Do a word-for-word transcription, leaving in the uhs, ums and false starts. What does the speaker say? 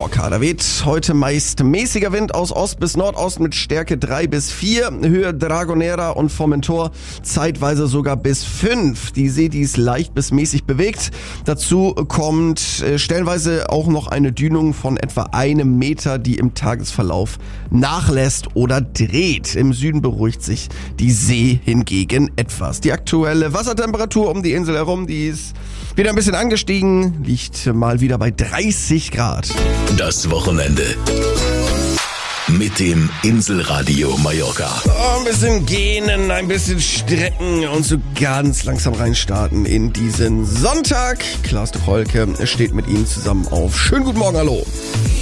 Mallorca. Da weht heute meist mäßiger Wind aus Ost bis Nordost mit Stärke drei bis vier. Höhe Dragonera und Formentor zeitweise sogar bis fünf. Die See, die ist leicht bis mäßig bewegt. Dazu kommt äh, stellenweise auch noch eine Dünung von etwa einem Meter, die im Tagesverlauf nachlässt oder dreht. Im Süden beruhigt sich die See hingegen etwas. Die aktuelle Wassertemperatur um die Insel herum, die ist wieder ein bisschen angestiegen, liegt mal wieder bei dreißig Grad. Das Wochenende mit dem Inselradio Mallorca. Oh, ein bisschen gähnen, ein bisschen strecken und so ganz langsam reinstarten in diesen Sonntag. Klaas de Kolke steht mit Ihnen zusammen auf. Schönen guten Morgen, hallo.